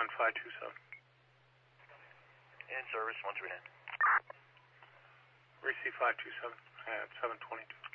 527. In service, 139. Receive 527 at 722.